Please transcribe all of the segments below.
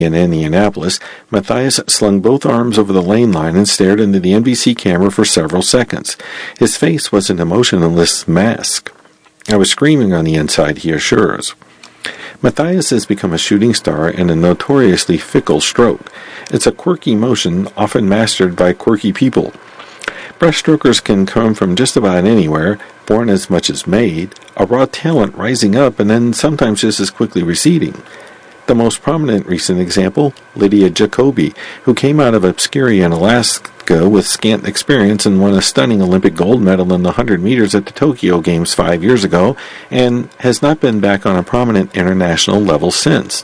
In Indianapolis, Matthias slung both arms over the lane line and stared into the NBC camera for several seconds. His face was an emotionless mask. I was screaming on the inside, he assures. Matthias has become a shooting star and a notoriously fickle stroke. It's a quirky motion, often mastered by quirky people. Breaststrokers can come from just about anywhere, born as much as made, a raw talent rising up and then sometimes just as quickly receding. The most prominent recent example, Lydia Jacobi, who came out of obscurity in Alaska with scant experience and won a stunning Olympic gold medal in the 100 meters at the Tokyo Games 5 years ago, and has not been back on a prominent international level since.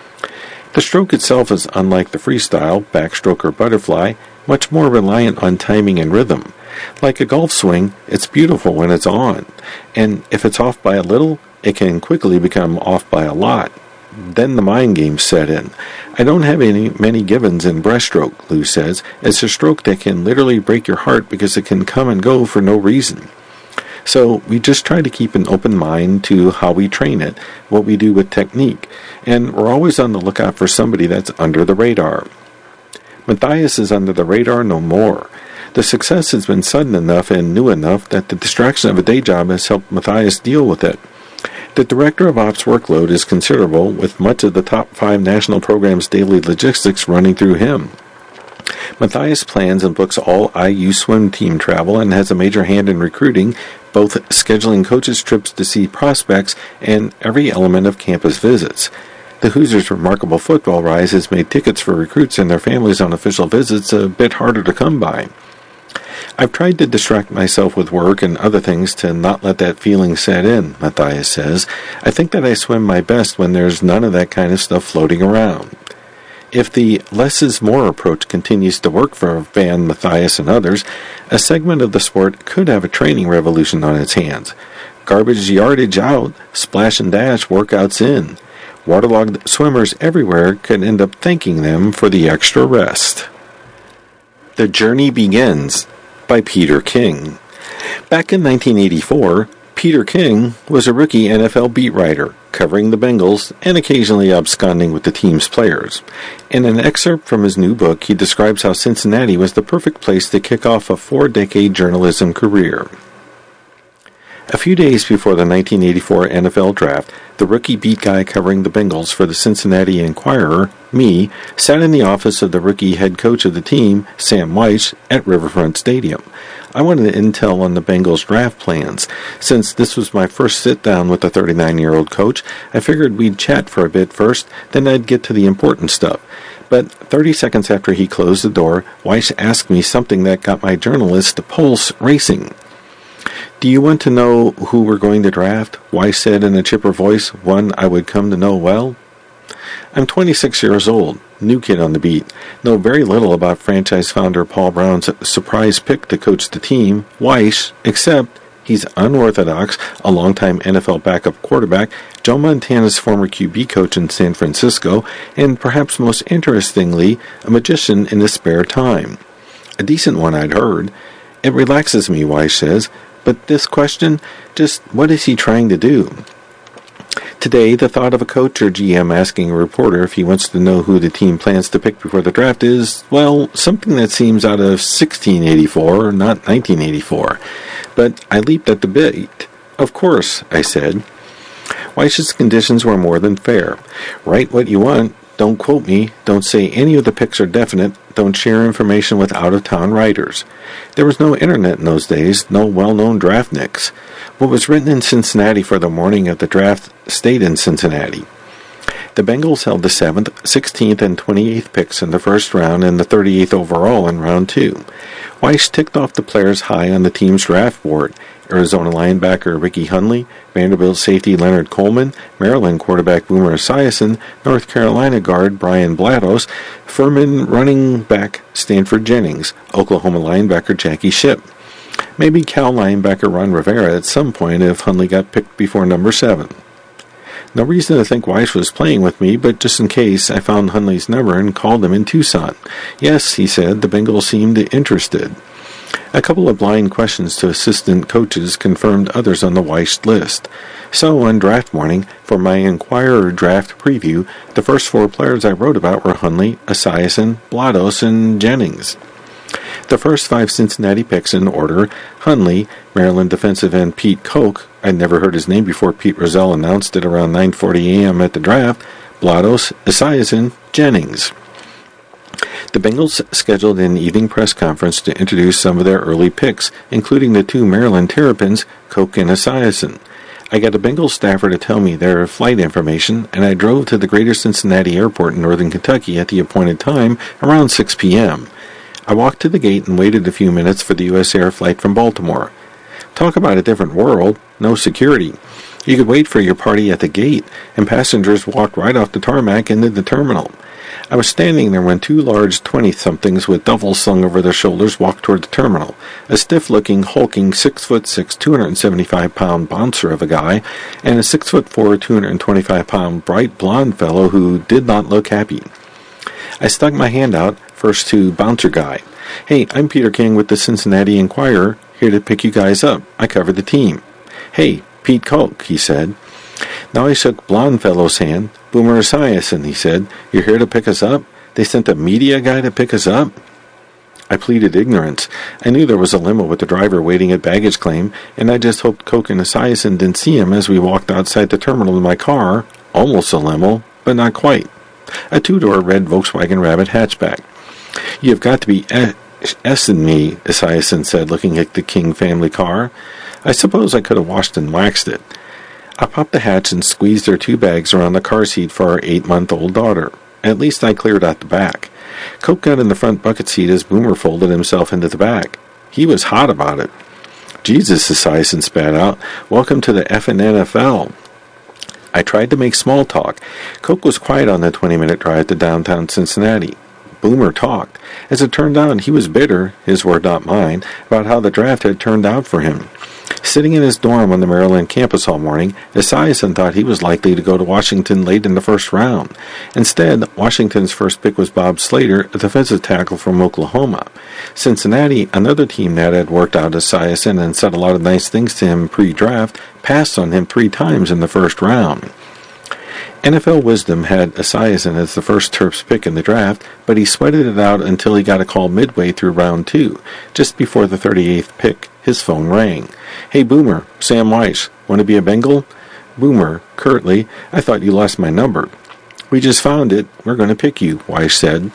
The stroke itself is unlike the freestyle, backstroke or butterfly, much more reliant on timing and rhythm. Like a golf swing, it's beautiful when it's on, and if it's off by a little, it can quickly become off by a lot. Then the mind games set in. I don't have many givens in breaststroke, Lou says. It's a stroke that can literally break your heart because it can come and go for no reason. So we just try to keep an open mind to how we train it, what we do with technique, and we're always on the lookout for somebody that's under the radar. Matthias is under the radar no more. The success has been sudden enough and new enough that the distraction of a day job has helped Matthias deal with it. The Director of Ops workload is considerable, with much of the top 5 national programs' daily logistics running through him. Matthias plans and books all IU swim team travel and has a major hand in recruiting, both scheduling coaches' trips to see prospects and every element of campus visits. The Hoosiers' remarkable football rise has made tickets for recruits and their families on official visits a bit harder to come by. I've tried to distract myself with work and other things to not let that feeling set in, Matthias says. I think that I swim my best when there's none of that kind of stuff floating around. If the less is more approach continues to work for Van, Matthias, and others, a segment of the sport could have a training revolution on its hands. Garbage yardage out, splash and dash workouts in. Waterlogged swimmers everywhere could end up thanking them for the extra rest. The Journey Begins by Peter King. Back in 1984, Peter King was a rookie NFL beat writer, covering the Bengals and occasionally absconding with the team's players. In an excerpt from his new book, he describes how Cincinnati was the perfect place to kick off a 4-decade journalism career. A few days before the 1984 NFL Draft, the rookie beat guy covering the Bengals for the Cincinnati Enquirer, me, sat in the office of the rookie head coach of the team, Sam Wyche, at Riverfront Stadium. I wanted intel on the Bengals draft plans. Since this was my first sit-down with the 39-year-old coach, I figured we'd chat for a bit first, then I'd get to the important stuff. But 30 seconds after he closed the door, Wyche asked me something that got my journalist pulse racing. "Do you want to know who we're going to draft?" Wyche said in a chipper voice, one I would come to know well. I'm 26 years old, new kid on the beat, know very little about franchise founder Paul Brown's surprise pick to coach the team, Wyche, except he's unorthodox, a longtime NFL backup quarterback, Joe Montana's former QB coach in San Francisco, and perhaps most interestingly, a magician in his spare time. A decent one, I'd heard. It relaxes me, Wyche says. But this question, just what is he trying to do? Today, the thought of a coach or GM asking a reporter if he wants to know who the team plans to pick before the draft is, well, something that seems out of 1684, not 1984. But I leaped at the bait. Of course, I said. Wyche's conditions were more than fair. Write what you want. Don't quote me. Don't say any of the picks are definite. Don't share information with out-of-town writers. There was no internet in those days, no well-known draftniks. What was written in Cincinnati for the morning of the draft stayed in Cincinnati. The Bengals held the 7th, 16th, and 28th picks in the first round and the 38th overall in round 2. Wyche ticked off the players high on the team's draft board: Arizona linebacker Ricky Hundley, Vanderbilt safety Leonard Coleman, Maryland quarterback Boomer Esiason, North Carolina guard Brian Blatos, Furman running back Stanford Jennings, Oklahoma linebacker Jackie Shipp. Maybe Cal linebacker Ron Rivera at some point if Hundley got picked before number 7. No reason to think Wyche was playing with me, but just in case, I found Hundley's number and called him in Tucson. Yes, he said, the Bengals seemed interested. A couple of blind questions to assistant coaches confirmed others on the Weiss list. So, on draft morning, for my Inquirer draft preview, the first 4 players I wrote about were Hundley, Esiason, Blados, and Jennings. The first 5 Cincinnati picks in order: Hundley, Maryland defensive end Pete Koch. I'd never heard his name before Pete Rozelle announced it around 9:40 a.m. at the draft. Blados, Esiason, Jennings. The Bengals scheduled an evening press conference to introduce some of their early picks, including the 2 Maryland Terrapins, Koch and Esiason. I got a Bengals staffer to tell me their flight information, and I drove to the Greater Cincinnati Airport in northern Kentucky at the appointed time, around 6 p.m. I walked to the gate and waited a few minutes for the U.S. Air flight from Baltimore. Talk about a different world. No security. You could wait for your party at the gate, and passengers walked right off the tarmac into the terminal. I was standing there when 2 large 20-somethings with duffels slung over their shoulders walked toward the terminal. A stiff-looking, hulking 6'6", 275-pound bouncer of a guy, and a 6'4", 225-pound bright blonde fellow who did not look happy. I stuck my hand out, first to bouncer guy. "Hey, I'm Peter King with the Cincinnati Inquirer, here to pick you guys up. I cover the team." "Hey, Pete Koch," he said. Now I shook blonde fellow's hand. "Boomer Esiason," he said. "You're here to pick us up? They sent a media guy to pick us up?" I pleaded ignorance. I knew there was a limo with the driver waiting at baggage claim, and I just hoped Koch and Esiason didn't see him as we walked outside the terminal in my car. Almost a limo, but not quite. A 2-door red Volkswagen Rabbit hatchback. "You've got to be S-ing me," Esiason said, looking at the King family car. I suppose I could have washed and waxed it. I popped the hatch and squeezed their 2 bags around the car seat for our 8-month-old daughter. At least I cleared out the back. Koch got in the front bucket seat as Boomer folded himself into the back. He was hot about it. "Jesus," Esiason spat out. "Welcome to the effing NFL." I tried to make small talk. Koch was quiet on the 20-minute drive to downtown Cincinnati. Boomer talked. As it turned out, he was bitter, his word not mine, about how the draft had turned out for him. Sitting in his dorm on the Maryland campus all morning, Esiason thought he was likely to go to Washington late in the first round. Instead, Washington's first pick was Bob Slater, a defensive tackle from Oklahoma. Cincinnati, another team that had worked out Esiason and said a lot of nice things to him pre-draft, passed on him 3 times in the first round. NFL wisdom had Esiason as the first Terps pick in the draft, but he sweated it out until he got a call midway through round 2. Just before the 38th pick, his phone rang. "Hey, Boomer, Sam Weiss, want to be a Bengal?" Boomer, curtly, "I thought you lost my number." "We just found it. We're going to pick you," Weiss said.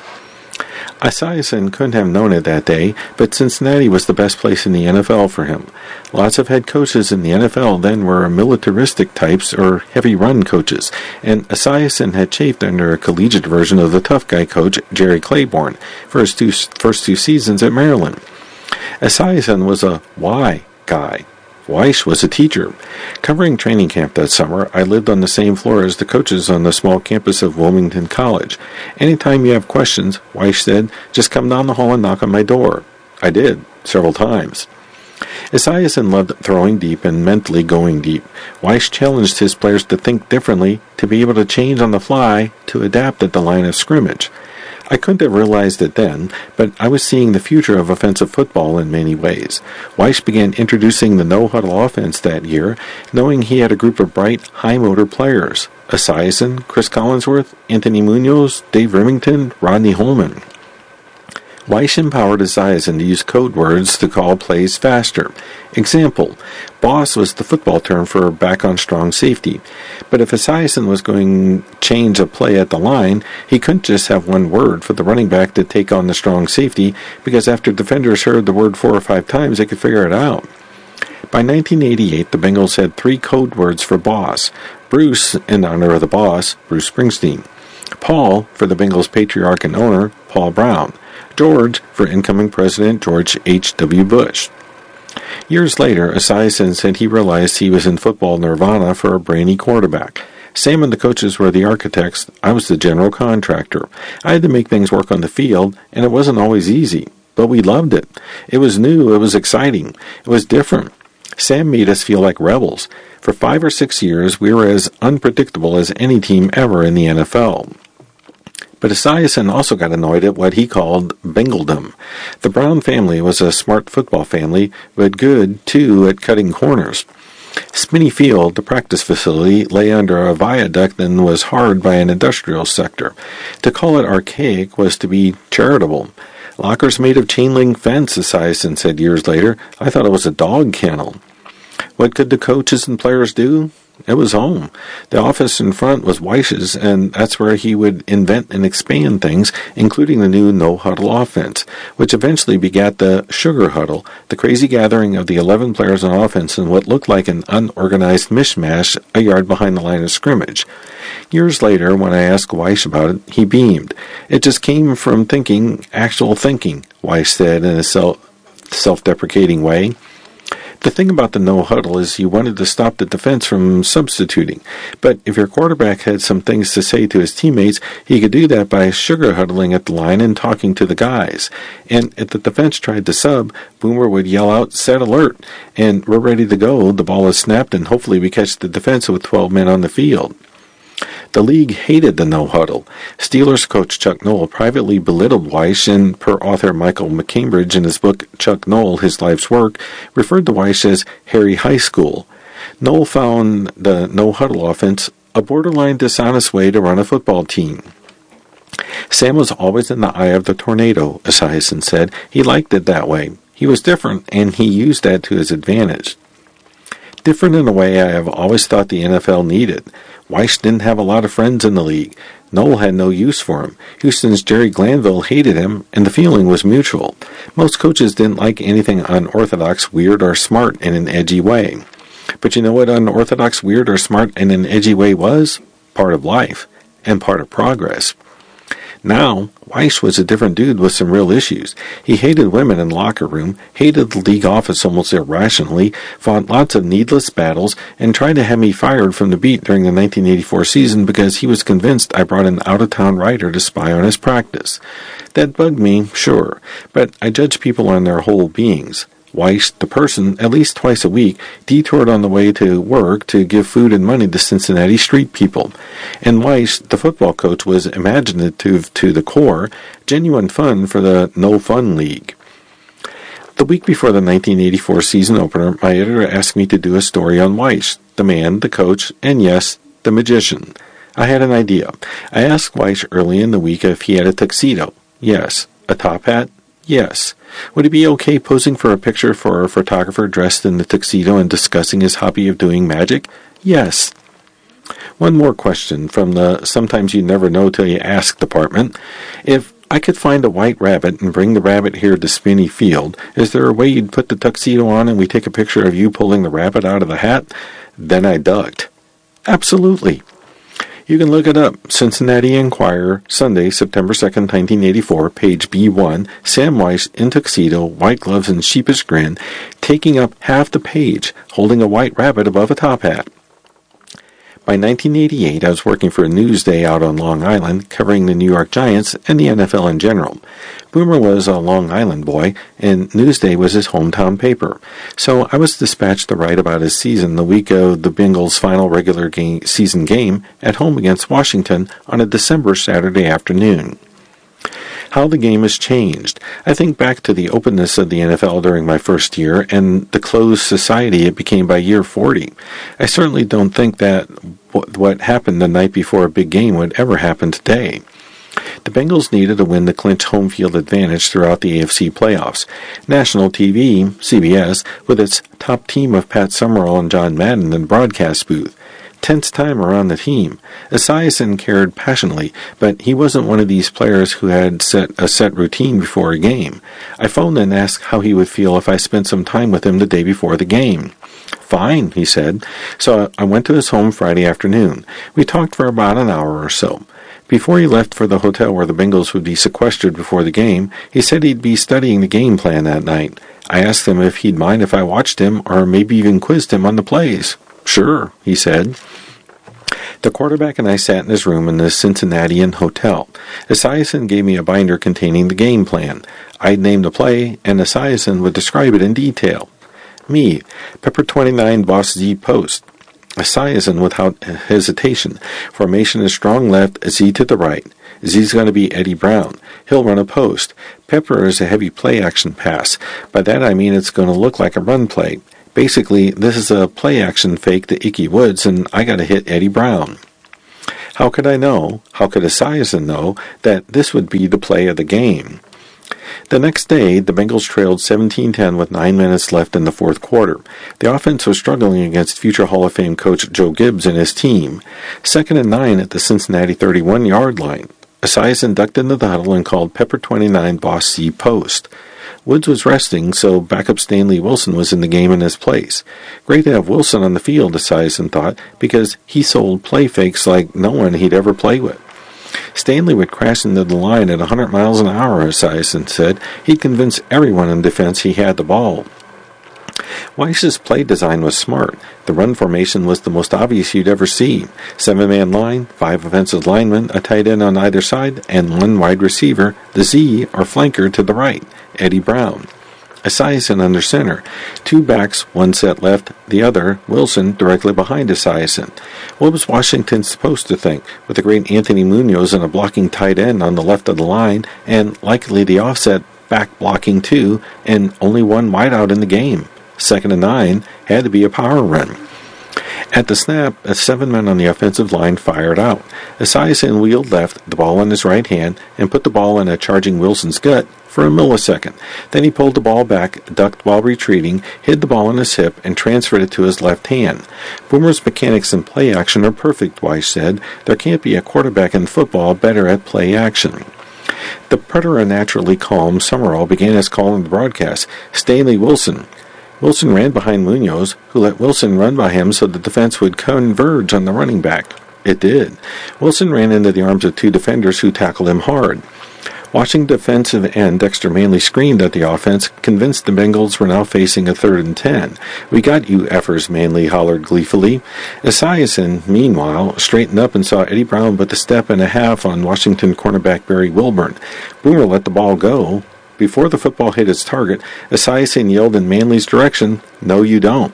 Esiason couldn't have known it that day, but Cincinnati was the best place in the NFL for him. Lots of head coaches in the NFL then were militaristic types or heavy run coaches, and Esiason had chafed under a collegiate version of the tough guy coach Jerry Claiborne for his first 2 seasons at Maryland. Esiason was a why guy. Weiss was a teacher. Covering training camp that summer, I lived on the same floor as the coaches on the small campus of Wilmington College. "Anytime you have questions," Weiss said, "just come down the hall and knock on my door." I did, several times. Esiason loved throwing deep and mentally going deep. Weiss challenged his players to think differently, to be able to change on the fly, to adapt at the line of scrimmage. I couldn't have realized it then, but I was seeing the future of offensive football in many ways. Weiss began introducing the no-huddle offense that year, knowing he had a group of bright, high-motor players: Esiason, Chris Collinsworth, Anthony Munoz, Dave Remington, Rodney Holman. Weiss empowered Esiason to use code words to call plays faster. Example: boss was the football term for back on strong safety. But if Esiason was going to change a play at the line, he couldn't just have one word for the running back to take on the strong safety, because after defenders heard the word 4 or 5 times, they could figure it out. By 1988, the Bengals had 3 code words for boss: Bruce, in honor of the boss, Bruce Springsteen; Paul, for the Bengals' patriarch and owner, Paul Brown; George, for incoming President George H.W. Bush. Years later, Esiason said he realized he was in football nirvana for a brainy quarterback. Sam and the coaches were the architects. I was the general contractor. I had to make things work on the field, and it wasn't always easy. But we loved it. It was new. It was exciting. It was different. Sam made us feel like rebels. For 5 or 6 years, we were as unpredictable as any team ever in the NFL. But Esiason also got annoyed at what he called Bengaldom. The Brown family was a smart football family, but good, too, at cutting corners. Spinney Field, the practice facility, lay under a viaduct and was hard by an industrial sector. To call it archaic was to be charitable. Lockers made of chain-link fence, Esiason said years later. I thought it was a dog kennel. What could the coaches and players do? It was home. The office in front was Wyche's, and that's where he would invent and expand things, including the new no-huddle offense, which eventually begat the sugar huddle, the crazy gathering of the 11 players on offense in what looked like an unorganized mishmash a yard behind the line of scrimmage. Years later, when I asked Wyche about it, he beamed. It just came from thinking, actual thinking, Wyche said in a self-deprecating way. The thing about the no-huddle is you wanted to stop the defense from substituting. But if your quarterback had some things to say to his teammates, he could do that by sugar-huddling at the line and talking to the guys. And if the defense tried to sub, Boomer would yell out, "Set alert!" And we're ready to go. The ball is snapped, and hopefully we catch the defense with 12 men on the field. The league hated the no-huddle. Steelers coach Chuck Noll privately belittled Wyche, and per author Michael McCambridge in his book Chuck Noll, His Life's Work, referred to Wyche as Harry High School. Noll found the no-huddle offense a borderline dishonest way to run a football team. Sam was always in the eye of the tornado, Esiason said. He liked it that way. He was different, and he used that to his advantage. Different in a way I have always thought the NFL needed. Wyche didn't have a lot of friends in the league. Noll had no use for him. Houston's Jerry Glanville hated him, and the feeling was mutual. Most coaches didn't like anything unorthodox, weird, or smart in an edgy way. But you know what unorthodox, weird, or smart in an edgy way was? Part of life, and part of progress. Now, Wyche was a different dude with some real issues. He hated women in the locker room, hated the league office almost irrationally, fought lots of needless battles, and tried to have me fired from the beat during the 1984 season because he was convinced I brought an out-of-town writer to spy on his practice. That bugged me, sure, but I judge people on their whole beings. Wyche, the person, at least twice a week, detoured on the way to work to give food and money to Cincinnati street people. And Wyche, the football coach, was imaginative to the core, genuine fun for the No Fun League. The week before the 1984 season opener, my editor asked me to do a story on Wyche, the man, the coach, and yes, the magician. I had an idea. I asked Wyche early in the week if he had a tuxedo. Yes. A top hat? Yes. Would it be okay posing for a picture for a photographer dressed in the tuxedo and discussing his hobby of doing magic? Yes. One more question from the sometimes you never know till you ask department. If I could find a white rabbit and bring the rabbit here to Spinney Field, is there a way you'd put the tuxedo on and we take a picture of you pulling the rabbit out of the hat? Then I ducked. Absolutely. You can look it up. Cincinnati Enquirer, Sunday, September 2nd, 1984, page B1, Sam Wyche in tuxedo, white gloves and sheepish grin, taking up half the page, holding a white rabbit above a top hat. By 1988, I was working for Newsday out on Long Island, covering the New York Giants and the NFL in general. Boomer was a Long Island boy, and Newsday was his hometown paper. So I was dispatched to write about his season the week of the Bengals' final regular season game at home against Washington on a December Saturday afternoon. How the game has changed. I think back to the openness of the NFL during my first year and the closed society it became by year 40. I certainly don't think that what happened the night before a big game would ever happen today. The Bengals needed a win to clinch home field advantage throughout the AFC playoffs. National TV, CBS, with its top team of Pat Summerall and John Madden in the broadcast booth. Tense time around the team. Esiason cared passionately, but he wasn't one of these players who had a set routine before a game. I phoned and asked how he would feel if I spent some time with him the day before the game. Fine, he said. So I went to his home Friday afternoon. We talked for about an hour or so. Before he left for the hotel where the Bengals would be sequestered before the game, he said he'd be studying the game plan that night. I asked him if he'd mind if I watched him or maybe even quizzed him on the plays. Sure, he said. The quarterback and I sat in his room in the Cincinnatian hotel. Esiason gave me a binder containing the game plan. I'd name the play, and Esiason would describe it in detail. Me, Pepper 29, Boss Z post. Esiason without hesitation. Formation is strong left, Z to the right. Z's going to be Eddie Brown. He'll run a post. Pepper is a heavy play-action pass. By that I mean it's going to look like a run play. Basically, this is a play-action fake to Ickey Woods, and I got to hit Eddie Brown. How could I know, how could Esiason know, that this would be the play of the game? The next day, the Bengals trailed 17-10 with 9 minutes left in the fourth quarter. The offense was struggling against future Hall of Fame coach Joe Gibbs and his team. 2nd and 9 at the Cincinnati 31-yard line. Esiason ducked into the huddle and called Pepper 29 Boss C post. Woods was resting, so backup Stanley Wilson was in the game in his place. Great to have Wilson on the field, Esiason thought, because he sold play fakes like no one he'd ever play with. Stanley would crash into the line at 100 miles an hour, Esiason said. He'd convince everyone in defense he had the ball. Weiss's play design was smart. The run formation was the most obvious you'd ever see. 7-man line, 5 offensive linemen, a tight end on either side, and 1 wide receiver, the Z, or flanker to the right, Eddie Brown. Esiason under center. 2 backs, 1 set left, the other, Wilson, directly behind Esiason. What was Washington supposed to think, with the great Anthony Munoz and a blocking tight end on the left of the line, and likely the offset back blocking too, and only 1 wideout in the game? 2nd and 9 had to be a power run. At the snap, 7 men on the offensive line fired out. Esiason wheeled left, the ball in his right hand, and put the ball in a charging Wilson's gut for a millisecond. Then he pulled the ball back, ducked while retreating, hid the ball in his hip, and transferred it to his left hand. Boomer's mechanics in play action are perfect, Weiss said. There can't be a quarterback in football better at play action. The preternaturally calm Summerall began his call in the broadcast. Stanley Wilson. Wilson ran behind Munoz, who let Wilson run by him so the defense would converge on the running back. It did. Wilson ran into the arms of 2 defenders who tackled him hard. Watching defensive end Dexter Manley screamed at the offense, convinced the Bengals were now facing a 3rd and 10. "We got you, effers," Manley hollered gleefully. Esiason, meanwhile, straightened up and saw Eddie Brown put a step and a half on Washington cornerback Barry Wilburn. Boomer let the ball go. Before the football hit its target, Esiason yelled in Manley's direction, "No, you don't."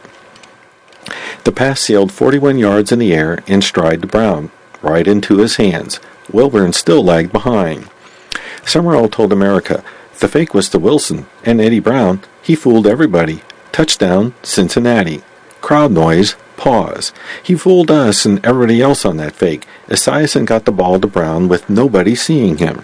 The pass sailed 41 yards in the air in stride to Brown, right into his hands. Wilburn still lagged behind. Summerall told America, the fake was to Wilson, and Eddie Brown, he fooled everybody. Touchdown, Cincinnati. Crowd noise, pause. He fooled us and everybody else on that fake. Esiason got the ball to Brown with nobody seeing him.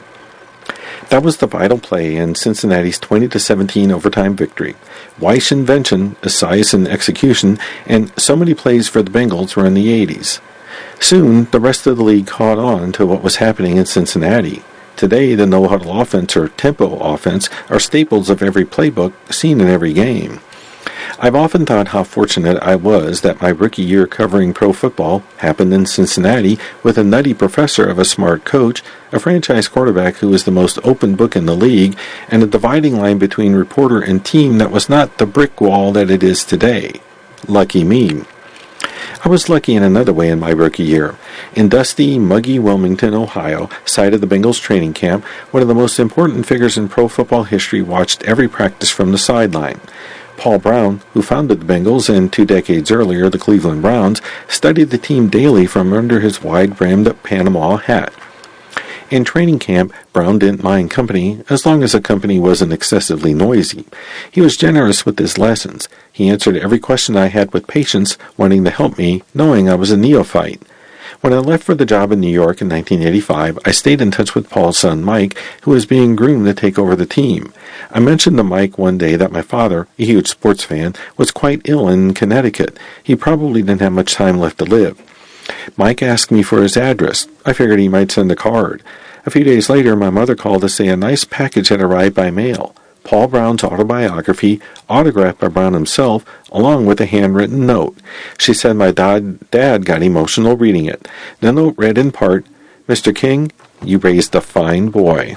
That was the vital play in Cincinnati's 20-17 overtime victory. Weiss invention, Esiason execution, and so many plays for the Bengals were in the 80s. Soon, the rest of the league caught on to what was happening in Cincinnati. Today, the no-huddle offense or tempo offense are staples of every playbook seen in every game. I've often thought how fortunate I was that my rookie year covering pro football happened in Cincinnati with a nutty professor of a smart coach, a franchise quarterback who was the most open book in the league, and a dividing line between reporter and team that was not the brick wall that it is today. Lucky me. I was lucky in another way in my rookie year. In dusty, muggy Wilmington, Ohio, site of the Bengals training camp, one of the most important figures in pro football history watched every practice from the sideline. Paul Brown, who founded the Bengals and 2 decades earlier the Cleveland Browns, studied the team daily from under his wide-brimmed Panama hat. In training camp, Brown didn't mind company as long as the company wasn't excessively noisy. He was generous with his lessons. He answered every question I had with patience, wanting to help me, knowing I was a neophyte. When I left for the job in New York in 1985, I stayed in touch with Paul's son Mike, who was being groomed to take over the team. I mentioned to Mike one day that my father, a huge sports fan, was quite ill in Connecticut. He probably didn't have much time left to live. Mike asked me for his address. I figured he might send a card. A few days later, my mother called to say a nice package had arrived by mail. Paul Brown's autobiography, autographed by Brown himself, along with a handwritten note. She said my dad got emotional reading it. The note read in part, "Mr. King, you raised a fine boy."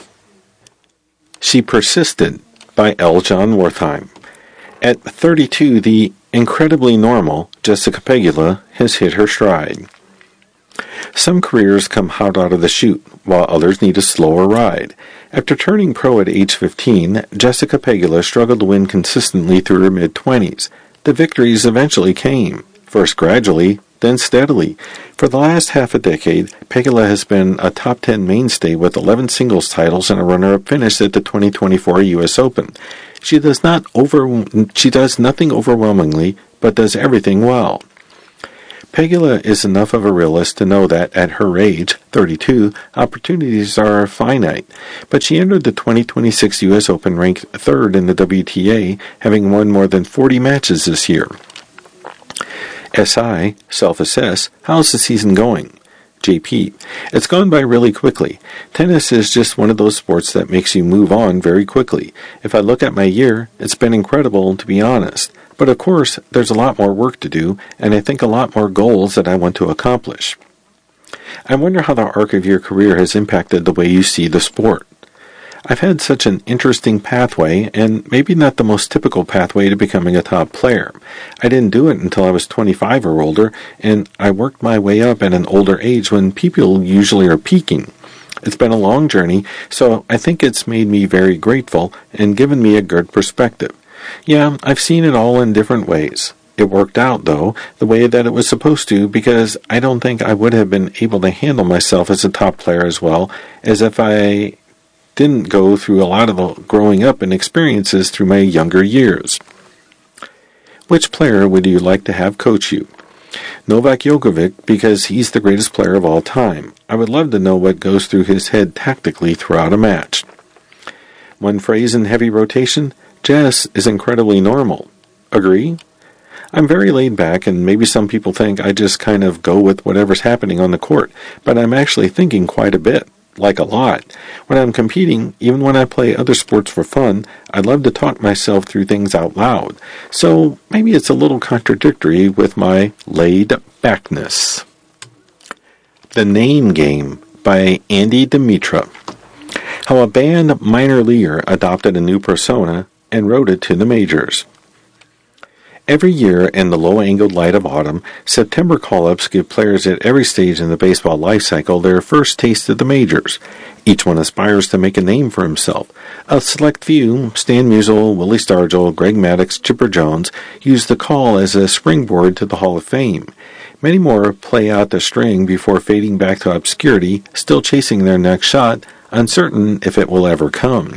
She Persisted by L. John Wertheim. At 32, the incredibly normal Jessica Pegula has hit her stride. Some careers come hot out of the chute, while others need a slower ride. After turning pro at age 15, Jessica Pegula struggled to win consistently through her mid-20s. The victories eventually came, first gradually, then steadily. For the last half a decade, Pegula has been a top 10 mainstay with 11 singles titles and a runner-up finish at the 2024 U.S. Open. She does nothing overwhelmingly, but does everything well. Pegula is enough of a realist to know that, at her age, 32, opportunities are finite, but she entered the 2026 U.S. Open ranked third in the WTA, having won more than 40 matches this year. SI, self-assess, how's the season going? JP, it's gone by really quickly. Tennis is just one of those sports that makes you move on very quickly. If I look at my year, it's been incredible, to be honest. But of course, there's a lot more work to do, and I think a lot more goals that I want to accomplish. I wonder how the arc of your career has impacted the way you see the sport. I've had such an interesting pathway, and maybe not the most typical pathway to becoming a top player. I didn't do it until I was 25 or older, and I worked my way up at an older age when people usually are peaking. It's been a long journey, so I think it's made me very grateful and given me a good perspective. Yeah, I've seen it all in different ways. It worked out, though, the way that it was supposed to, because I don't think I would have been able to handle myself as a top player as well as if I didn't go through a lot of the growing up and experiences through my younger years. Which player would you like to have coach you? Novak Djokovic, because he's the greatest player of all time. I would love to know what goes through his head tactically throughout a match. One phrase in heavy rotation: Jess is incredibly normal. Agree? I'm very laid back, and maybe some people think I just kind of go with whatever's happening on the court, but I'm actually thinking quite a bit. Like a lot. When I'm competing, even when I play other sports for fun, I love to talk myself through things out loud. So maybe it's a little contradictory with my laid-backness. The Name Game by Andy Dimitra. How a band minor leaguer adopted a new persona and rode it to the majors. Every year, in the low-angled light of autumn, September call-ups give players at every stage in the baseball life cycle their first taste of the majors. Each one aspires to make a name for himself. A select few, Stan Musial, Willie Stargell, Greg Maddux, Chipper Jones, use the call as a springboard to the Hall of Fame. Many more play out the string before fading back to obscurity, still chasing their next shot, uncertain if it will ever come.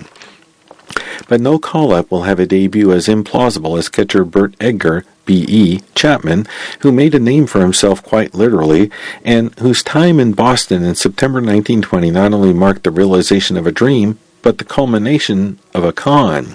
But no call-up will have a debut as implausible as catcher Bert Edgar, B.E. Chapman, who made a name for himself quite literally, and whose time in Boston in September 1920 not only marked the realization of a dream, but the culmination of a con.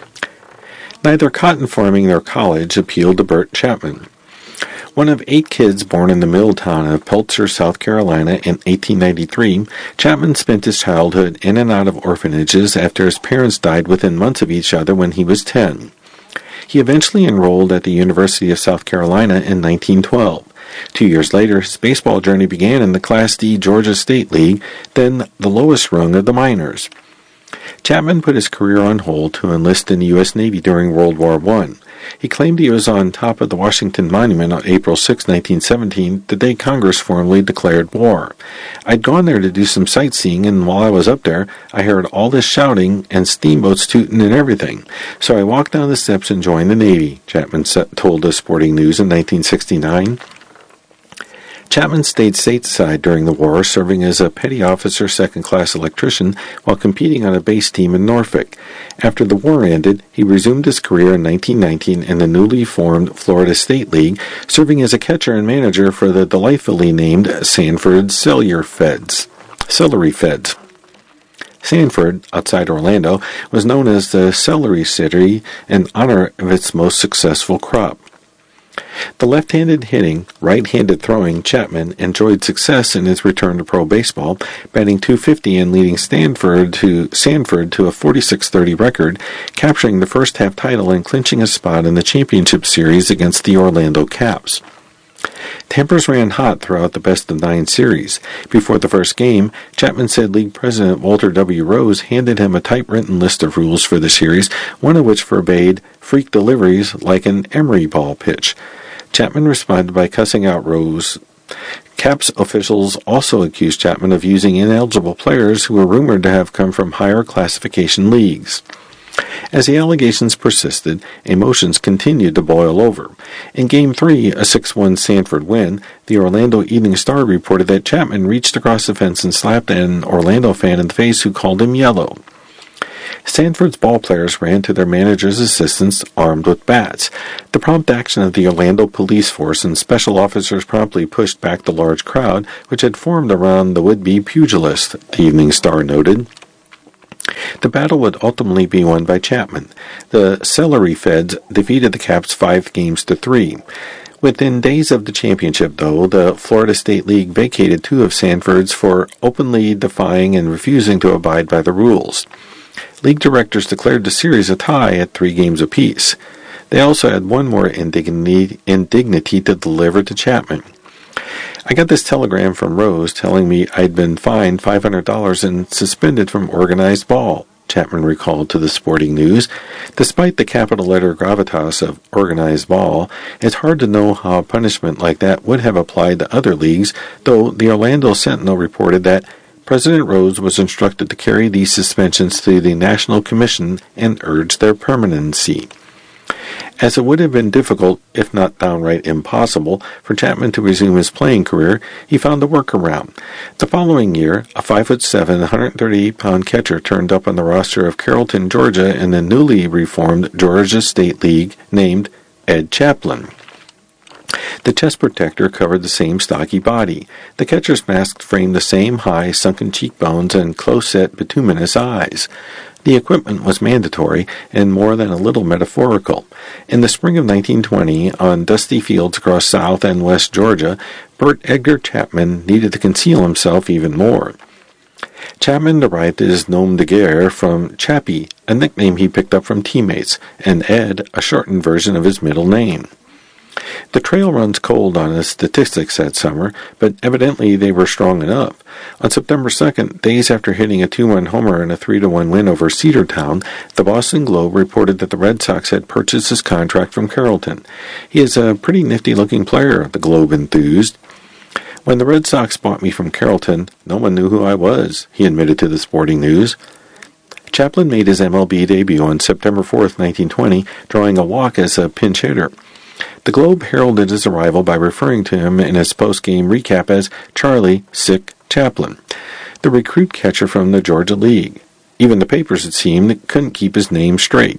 Neither cotton farming nor college appealed to Bert Chapman. One of 8 kids born in the mill town of Peltzer, South Carolina in 1893, Chapman spent his childhood in and out of orphanages after his parents died within months of each other when he was 10. He eventually enrolled at the University of South Carolina in 1912. 2 years later, his baseball journey began in the Class D Georgia State League, then the lowest rung of the minors. Chapman put his career on hold to enlist in the U.S. Navy during World War I. He claimed he was on top of the Washington Monument on April 6, 1917, the day Congress formally declared war. I'd gone there to do some sightseeing, and while I was up there, I heard all this shouting and steamboats tooting and everything. So I walked down the steps and joined the Navy, Chapman told the Sporting News in 1969. Chapman stayed stateside during the war, serving as a petty officer second-class electrician while competing on a base team in Norfolk. After the war ended, he resumed his career in 1919 in the newly formed Florida State League, serving as a catcher and manager for the delightfully named Sanford Celery Feds. Sanford, outside Orlando, was known as the Celery City in honor of its most successful crop. The left-handed hitting, right-handed throwing Chapman enjoyed success in his return to pro baseball, batting .250 and leading Sanford to a 46-30 record, capturing the first-half title and clinching a spot in the championship series against the Orlando Caps. Tempers ran hot throughout the best-of-9 series. Before the first game, Chapman said League President Walter W. Rose handed him a typewritten list of rules for the series, one of which forbade freak deliveries like an emery ball pitch. Chapman responded by cussing out Rose. Caps officials also accused Chapman of using ineligible players who were rumored to have come from higher classification leagues. As the allegations persisted, emotions continued to boil over. In Game 3, a 6-1 Sanford win, the Orlando Evening Star reported that Chapman reached across the fence and slapped an Orlando fan in the face who called him yellow. Sanford's ball players ran to their manager's assistance armed with bats. The prompt action of the Orlando police force and special officers promptly pushed back the large crowd which had formed around the would-be pugilist, the Evening Star noted. The battle would ultimately be won by Chapman. The Celery Feds defeated the Caps 5-3. Within days of the championship, though, the Florida State League vacated 2 of Sanford's for openly defying and refusing to abide by the rules. League directors declared the series a tie at 3 games apiece. They also had one more indignity to deliver to Chapman. I got this telegram from Rose telling me I'd been fined $500 and suspended from organized ball, Chapman recalled to the Sporting News. Despite the capital letter gravitas of organized ball, it's hard to know how a punishment like that would have applied to other leagues, though the Orlando Sentinel reported that President Rose was instructed to carry these suspensions to the National Commission and urge their permanency. As it would have been difficult, if not downright impossible, for Chapman to resume his playing career, he found a workaround. The following year, a 5'7", 138-pound catcher turned up on the roster of Carrollton, Georgia in the newly reformed Georgia State League named Ed Chaplin. The chest protector covered the same stocky body. The catcher's mask framed the same high, sunken cheekbones and close-set, bituminous eyes. The equipment was mandatory and more than a little metaphorical. In the spring of 1920, on dusty fields across South and West Georgia, Bert Edgar Chapman needed to conceal himself even more. Chapman derived his nom de guerre from Chappie, a nickname he picked up from teammates, and Ed, a shortened version of his middle name. The trail runs cold on his statistics that summer, but evidently they were strong enough. On September 2nd, days after hitting a 2-1 homer in a 3-1 win over Cedartown, the Boston Globe reported that the Red Sox had purchased his contract from Carrollton. He is a pretty nifty-looking player, the Globe enthused. When the Red Sox bought me from Carrollton, no one knew who I was, he admitted to the Sporting News. Chaplin made his MLB debut on September 4th, 1920, drawing a walk as a pinch hitter. The Globe heralded his arrival by referring to him in its post-game recap as Charlie Sick Chaplin, the recruit catcher from the Georgia League. Even the papers, it seemed, couldn't keep his name straight.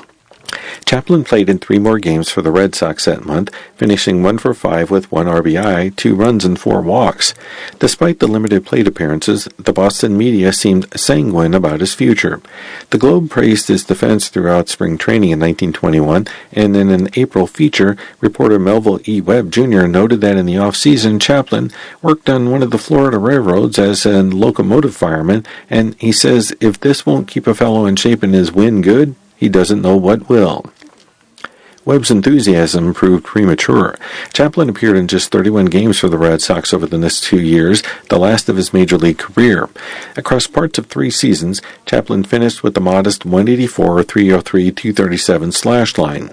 Chaplin played in 3 more games for the Red Sox that month, finishing 1 for 5 with 1 RBI, 2 runs, and 4 walks. Despite the limited plate appearances, the Boston media seemed sanguine about his future. The Globe praised his defense throughout spring training in 1921, and in an April feature, reporter Melville E. Webb Jr. noted that in the off-season, Chaplin worked on one of the Florida railroads as a locomotive fireman, and he says if this won't keep a fellow in shape and his win good, he doesn't know what will. Webb's enthusiasm proved premature. Chaplin appeared in just 31 games for the Red Sox over the next 2 years, the last of his major league career. Across parts of 3 seasons, Chaplin finished with a modest 184, 303, 237 slash line.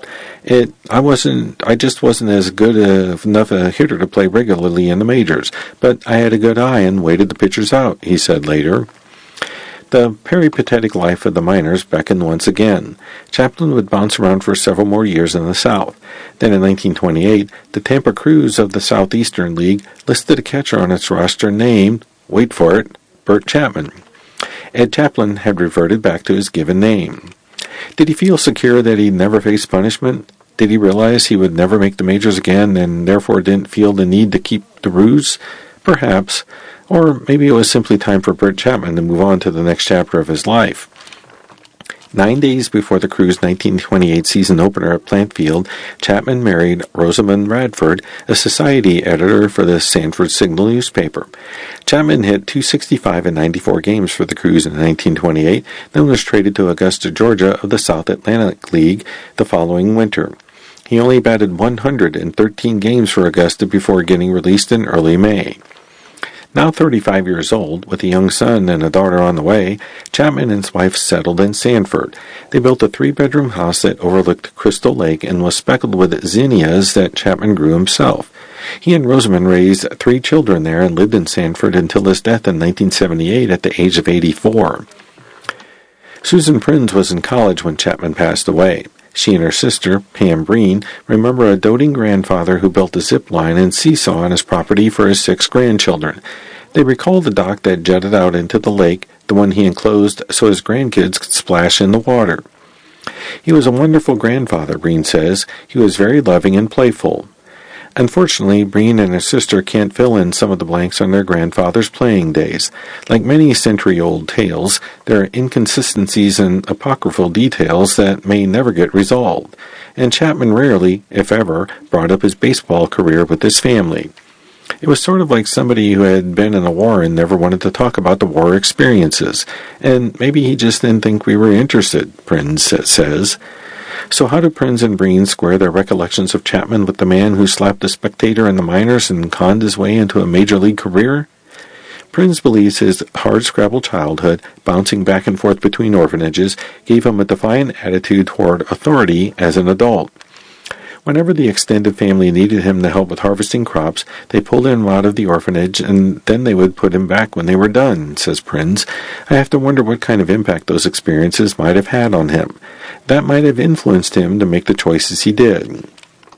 I just wasn't as good enough a hitter to play regularly in the majors, but I had a good eye and waited the pitchers out, he said later. The peripatetic life of the minors beckoned once again. Chaplin would bounce around for several more years in the South. Then in 1928, the Tampa Crews of the Southeastern League listed a catcher on its roster named, wait for it, Bert Chapman. Ed Chaplin had reverted back to his given name. Did he feel secure that he'd never face punishment? Did he realize he would never make the majors again and therefore didn't feel the need to keep the ruse? Perhaps. Or maybe it was simply time for Bert Chapman to move on to the next chapter of his life. 9 days before the Crews' 1928 season opener at Plant Field, Chapman married Rosamund Radford, a society editor for the Sanford Signal newspaper. Chapman hit .265 in 94 games for the Crews in 1928, then was traded to Augusta, Georgia of the South Atlantic League the following winter. He only batted 113 games for Augusta before getting released in early May. Now 35 years old, with a young son and a daughter on the way, Chapman and his wife settled in Sanford. They built a 3-bedroom house that overlooked Crystal Lake and was speckled with zinnias that Chapman grew himself. He and Rosamund raised 3 children there and lived in Sanford until his death in 1978 at the age of 84. Susan Prinz was in college when Chapman passed away. She and her sister, Pam Breen, remember a doting grandfather who built a zip line and seesaw on his property for his 6 grandchildren. They recall the dock that jutted out into the lake, the one he enclosed so his grandkids could splash in the water. He was a wonderful grandfather, Breen says. He was very loving and playful. Unfortunately, Breen and her sister can't fill in some of the blanks on their grandfather's playing days. Like many century-old tales, there are inconsistencies and apocryphal details that may never get resolved, and Chapman rarely, if ever, brought up his baseball career with his family. It was sort of like somebody who had been in a war and never wanted to talk about the war experiences, and maybe he just didn't think we were interested, Prinz says. So how do Prinz and Breen square their recollections of Chapman with the man who slapped a spectator in the minors and conned his way into a major league career? Prinz believes his hard-scrabble childhood, bouncing back and forth between orphanages, gave him a defiant attitude toward authority as an adult. Whenever the extended family needed him to help with harvesting crops, they pulled him out of the orphanage, and then they would put him back when they were done, says Prinz. I have to wonder what kind of impact those experiences might have had on him. That might have influenced him to make the choices he did.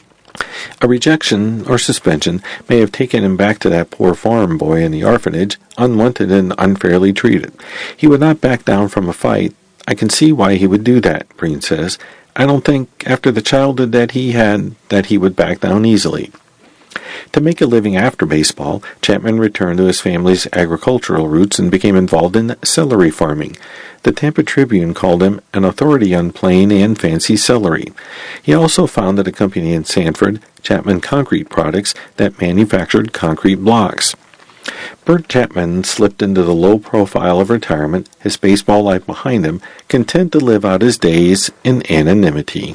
A rejection or suspension may have taken him back to that poor farm boy in the orphanage, unwanted and unfairly treated. He would not back down from a fight. I can see why he would do that, Breen says. I don't think, after the childhood that he had, that he would back down easily. To make a living after baseball, Chapman returned to his family's agricultural roots and became involved in celery farming. The Tampa Tribune called him an authority on plain and fancy celery. He also founded a company in Sanford, Chapman Concrete Products, that manufactured concrete blocks. Bert Chapman slipped into the low profile of retirement, his baseball life behind him, content to live out his days in anonymity.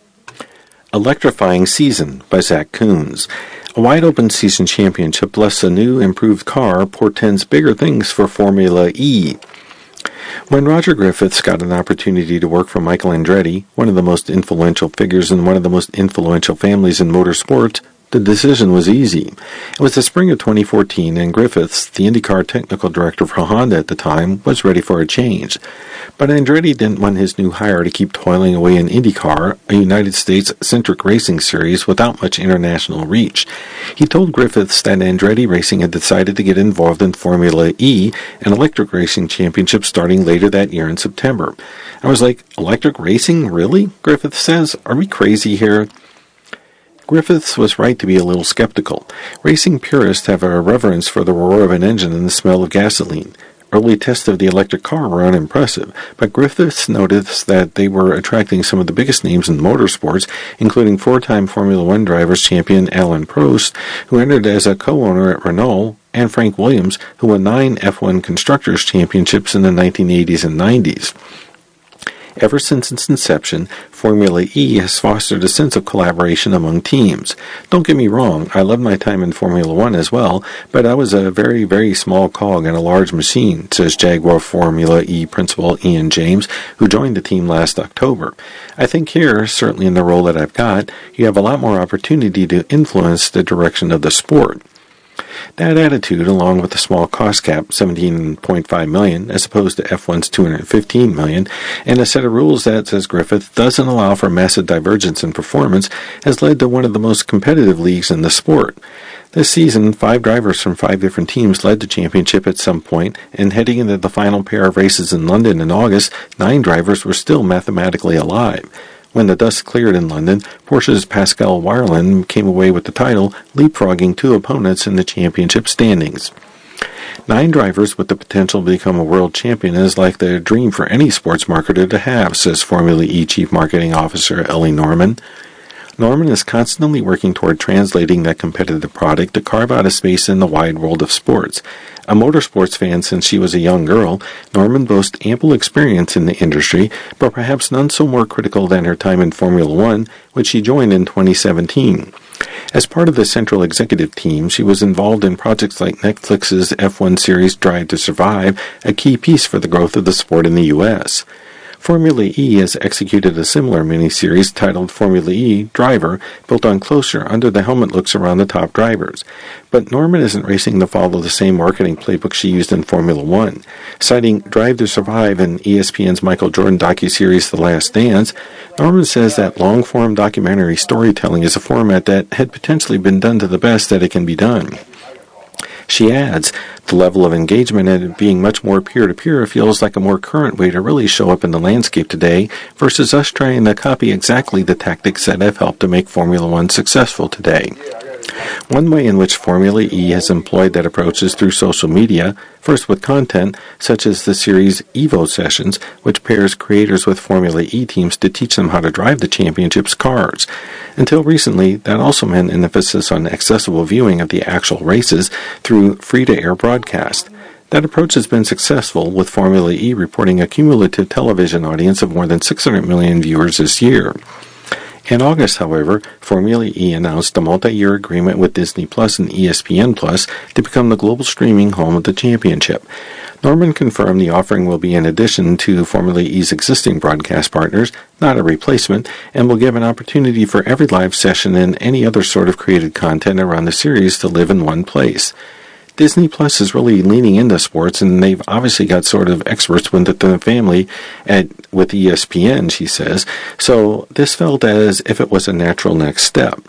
Electrifying Season by Zach Coons. A wide-open season championship, less a new, improved car, portends bigger things for Formula E. When Roger Griffiths got an opportunity to work for Michael Andretti, one of the most influential figures in one of the most influential families in motorsports, the decision was easy. It was the spring of 2014, and Griffiths, the IndyCar technical director for Honda at the time, was ready for a change. But Andretti didn't want his new hire to keep toiling away in IndyCar, a United States-centric racing series without much international reach. He told Griffiths that Andretti Racing had decided to get involved in Formula E, an electric racing championship starting later that year in September. I was like, electric racing? Really? Griffiths says. Are we crazy here? Griffiths was right to be a little skeptical. Racing purists have a reverence for the roar of an engine and the smell of gasoline. Early tests of the electric car were unimpressive, but Griffiths noticed that they were attracting some of the biggest names in motorsports, including 4-time Formula One drivers champion Alain Prost, who entered as a co-owner at Renault, and Frank Williams, who won 9 F1 Constructors' Championships in the 1980s and 90s. Ever since its inception, Formula E has fostered a sense of collaboration among teams. Don't get me wrong, I loved my time in Formula One as well, but I was a very, very small cog in a large machine, says Jaguar Formula E principal Ian James, who joined the team last October. I think here, certainly in the role that I've got, you have a lot more opportunity to influence the direction of the sport. That attitude, along with the small cost cap, $17.5 million, as opposed to F1's $215 million, and a set of rules that, says Griffith, doesn't allow for massive divergence in performance, has led to one of the most competitive leagues in the sport. This season, 5 drivers from 5 different teams led the championship at some point, and heading into the final pair of races in London in August, 9 drivers were still mathematically alive. When the dust cleared in London, Porsche's Pascal Wehrlein came away with the title, leapfrogging 2 opponents in the championship standings. 9 drivers with the potential to become a world champion is like the dream for any sports marketer to have, says Formula E Chief Marketing Officer Ellie Norman. Norman is constantly working toward translating that competitive product to carve out a space in the wide world of sports. A motorsports fan since she was a young girl, Norman boasts ample experience in the industry, but perhaps none so more critical than her time in Formula One, which she joined in 2017. As part of the central executive team, she was involved in projects like Netflix's F1 series Drive to Survive, a key piece for the growth of the sport in the U.S. Formula E has executed a similar miniseries titled Formula E Driver, built on closer under-the-helmet looks around the top drivers. But Norman isn't racing to follow the same marketing playbook she used in Formula One. Citing Drive to Survive and ESPN's Michael Jordan docuseries The Last Dance, Norman says that long-form documentary storytelling is a format that had potentially been done to the best that it can be done. She adds, the level of engagement and it being much more peer-to-peer feels like a more current way to really show up in the landscape today versus us trying to copy exactly the tactics that have helped to make Formula One successful today. One way in which Formula E has employed that approach is through social media, first with content such as the series Evo Sessions, which pairs creators with Formula E teams to teach them how to drive the championship's cars. Until recently, that also meant an emphasis on accessible viewing of the actual races through free-to-air broadcast. That approach has been successful, with Formula E reporting a cumulative television audience of more than 600 million viewers this year. In August, however, Formula E announced a multi-year agreement with Disney Plus and ESPN Plus to become the global streaming home of the championship. Norman confirmed the offering will be in addition to Formula E's existing broadcast partners, not a replacement, and will give an opportunity for every live session and any other sort of created content around the series to live in one place. Disney Plus is really leaning into sports, and they've obviously got sort of experts within the family with ESPN, she says, so this felt as if it was a natural next step.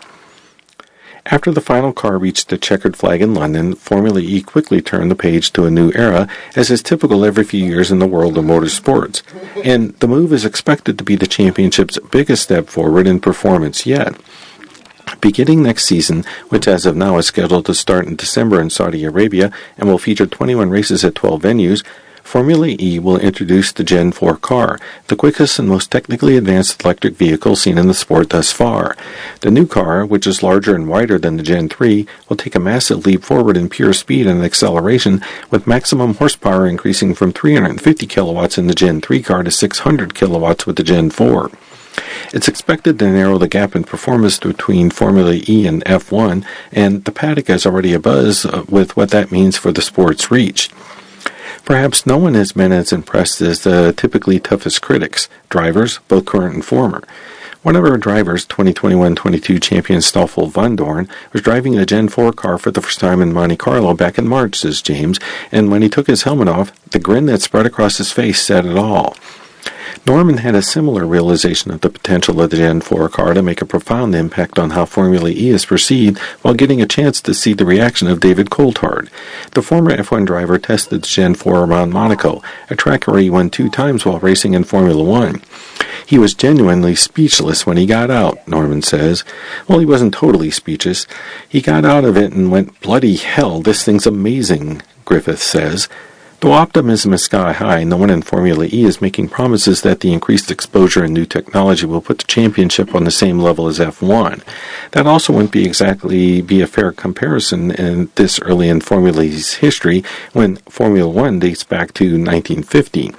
After the final car reached the checkered flag in London, Formula E quickly turned the page to a new era, as is typical every few years in the world of motorsports, and the move is expected to be the championship's biggest step forward in performance yet. Beginning next season, which as of now is scheduled to start in December in Saudi Arabia and will feature 21 races at 12 venues, Formula E will introduce the Gen 4 car, the quickest and most technically advanced electric vehicle seen in the sport thus far. The new car, which is larger and wider than the Gen 3, will take a massive leap forward in pure speed and acceleration, with maximum horsepower increasing from 350 kilowatts in the Gen 3 car to 600 kilowatts with the Gen 4. It's expected to narrow the gap in performance between Formula E and F1, and the paddock is already abuzz with what that means for the sport's reach. Perhaps no one has been as impressed as the typically toughest critics, drivers, both current and former. One of our drivers, 2021-22 champion Stoffel Vandoorne, was driving the Gen 4 car for the first time in Monte Carlo back in March, says James, and when he took his helmet off, the grin that spread across his face said it all. Norman had a similar realization of the potential of the Gen 4 car to make a profound impact on how Formula E is perceived while getting a chance to see the reaction of David Coulthard. The former F1 driver tested the Gen 4 around Monaco, a track where he won 2 times while racing in Formula One. He was genuinely speechless when he got out, Norman says. Well, he wasn't totally speechless. He got out of it and went, bloody hell, this thing's amazing, Griffith says. Though optimism is sky high, no one in Formula E is making promises that the increased exposure and new technology will put the championship on the same level as F1. That also wouldn't exactly be a fair comparison in this early in Formula E's history, when Formula One dates back to 1950.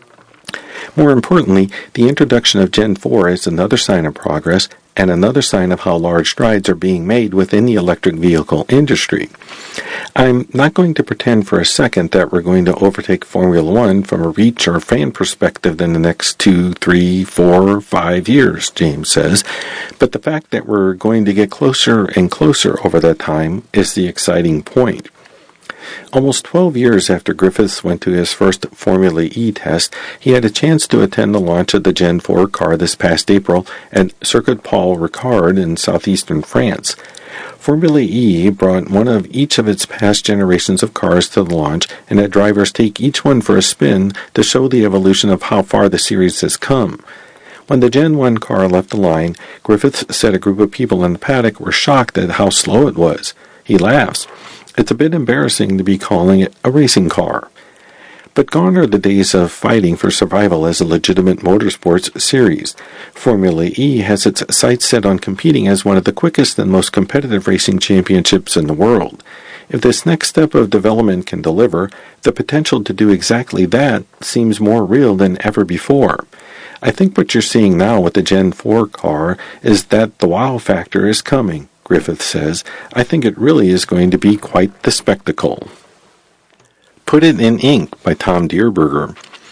More importantly, the introduction of Gen 4 is another sign of progress and another sign of how large strides are being made within the electric vehicle industry. I'm not going to pretend for a second that we're going to overtake Formula One from a reach or fan perspective in the next 2, 3, 4, 5 years, James says, but the fact that we're going to get closer and closer over that time is the exciting point. Almost 12 years after Griffiths went to his first Formula E test, he had a chance to attend the launch of the Gen 4 car this past April at Circuit Paul Ricard in southeastern France. Formula E brought one of each of its past generations of cars to the launch and had drivers take each one for a spin to show the evolution of how far the series has come. When the Gen 1 car left the line, Griffiths said a group of people in the paddock were shocked at how slow it was. He laughs. It's a bit embarrassing to be calling it a racing car. But gone are the days of fighting for survival as a legitimate motorsports series. Formula E has its sights set on competing as one of the quickest and most competitive racing championships in the world. If this next step of development can deliver, the potential to do exactly that seems more real than ever before. I think what you're seeing now with the Gen 4 car is that the wow factor is coming, Griffith says. I think it really is going to be quite the spectacle. Put It in Ink by Tom Dierberger.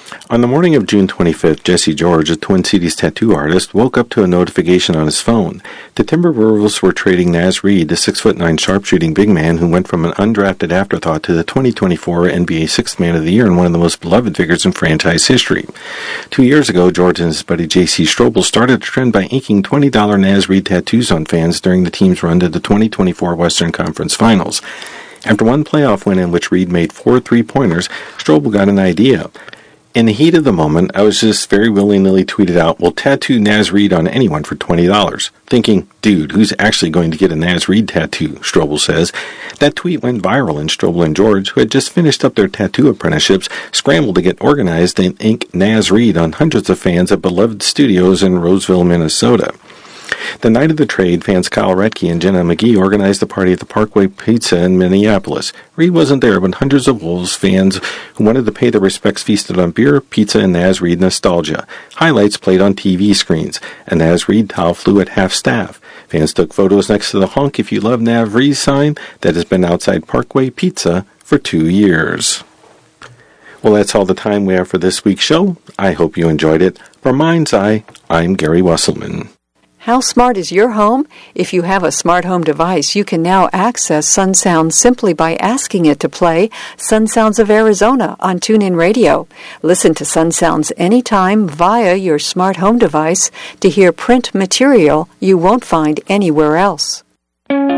On the morning of June 25th, Jesse George, a Twin Cities tattoo artist, woke up to a notification on his phone. The Timberwolves were trading Naz Reid, the 6'9" sharpshooting big man who went from an undrafted afterthought to the 2024 NBA Sixth Man of the Year and one of the most beloved figures in franchise history. 2 years ago, George and his buddy J.C. Strobel started a trend by inking $20 Naz Reid tattoos on fans during the team's run to the 2024 Western Conference Finals. After one playoff win in which Reid made 4 3-pointers, Strobel got an idea. In the heat of the moment, I was just very willy-nilly tweeted out, "We'll tattoo Naz Reid on anyone for $20. Thinking, dude, who's actually going to get a Naz Reid tattoo? Strobel says. That tweet went viral, and Strobel and George, who had just finished up their tattoo apprenticeships, scrambled to get organized and ink Naz Reid on hundreds of fans at beloved studios in Roseville, Minnesota. The night of the trade, fans Kyle Retke and Jenna McGee organized a party at the Parkway Pizza in Minneapolis. Reid wasn't there, but hundreds of Wolves fans who wanted to pay their respects feasted on beer, pizza, and Naz Reid nostalgia. Highlights played on TV screens. A Naz Reid towel flew at half-staff. Fans took photos next to the "Honk If You Love Naz Reid" sign that has been outside Parkway Pizza for 2 years. Well, that's all the time we have for this week's show. I hope you enjoyed it. From Mind's Eye, I'm Gary Wesselman. How smart is your home? If you have a smart home device, you can now access Sun Sounds simply by asking it to play Sun Sounds of Arizona on TuneIn Radio. Listen to Sun Sounds anytime via your smart home device to hear print material you won't find anywhere else.